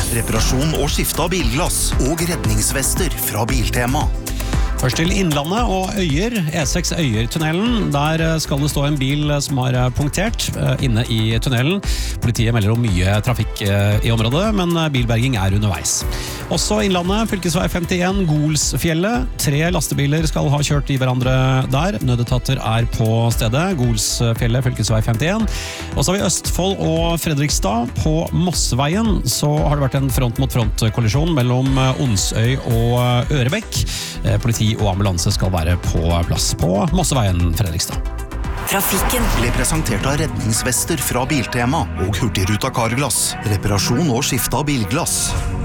reparasjon og skifte av bilglass og redningsvester fra Biltema. Først til Innlandet og Øyer, E6 Øyer-tunnelen. Der skal det stå en bil som har punktert inne i tunnelen. Politiet melder om mye trafikk i området, men bilberging er underveis. Også Innlandet, fylkesvei 51, Golsfjellet. 3 lastebiler skal ha kjørt i hverandre der. Nødetater er på stedet. Golsfjellet, fylkesvei 51. Og så har vi Østfold og Fredrikstad. På Mosseveien så har det vært en front-mot-front-kollisjon mellom Onsøy og Ørebekk. Politi og ambulanse skal være på plass på Mosseveien, Fredrikstad. Trafikken ble presentert av redningsvester fra Biltema og Hurtigruta Carglass, reparasjon og skifte av bilglass.